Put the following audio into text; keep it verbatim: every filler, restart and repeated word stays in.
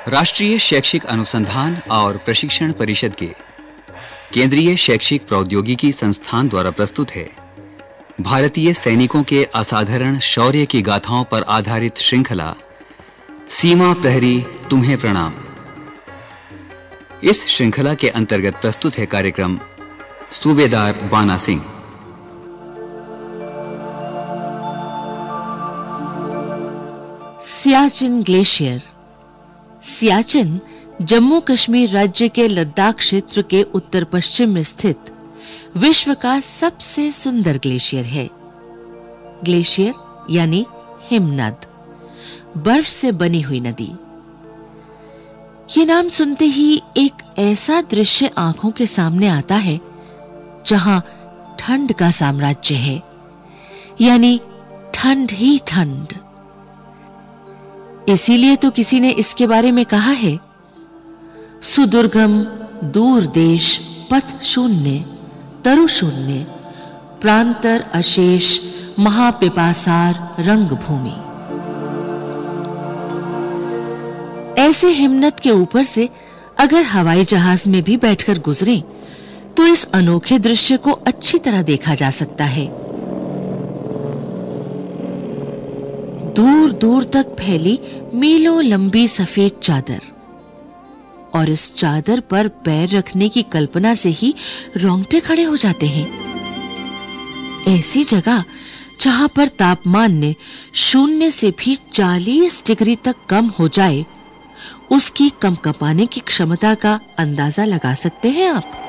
राष्ट्रीय शैक्षिक अनुसंधान और प्रशिक्षण परिषद के केंद्रीय शैक्षिक प्रौद्योगिकी संस्थान द्वारा प्रस्तुत है भारतीय सैनिकों के असाधारण शौर्य की गाथाओं पर आधारित श्रृंखला सीमा प्रहरी तुम्हें प्रणाम। इस श्रृंखला के अंतर्गत प्रस्तुत है कार्यक्रम सूबेदार बाना सिंह। सियाचिन ग्लेशियर। सियाचिन जम्मू कश्मीर राज्य के लद्दाख क्षेत्र के उत्तर पश्चिम में स्थित विश्व का सबसे सुंदर ग्लेशियर है। ग्लेशियर यानी हिमनद, बर्फ से बनी हुई नदी। ये नाम सुनते ही एक ऐसा दृश्य आंखों के सामने आता है जहां ठंड का साम्राज्य है, यानी ठंड ही ठंड। इसीलिए तो किसी ने इसके बारे में कहा है, सुदुर्गम दूर देश पथ शून्य तरु शून्य प्रांतर अशेष महापिपासार रंग भूमि। ऐसे हिमनद के ऊपर से अगर हवाई जहाज में भी बैठकर गुजरें तो इस अनोखे दृश्य को अच्छी तरह देखा जा सकता है। दूर दूर तक फैली मीलों लंबी सफेद चादर, और इस चादर पर पैर रखने की कल्पना से ही रोंगटे खड़े हो जाते हैं। ऐसी जगह जहां पर तापमान ने शून्य से भी चालीस डिग्री तक कम हो जाए, उसकी कंपकपाने की क्षमता का अंदाजा लगा सकते हैं आप।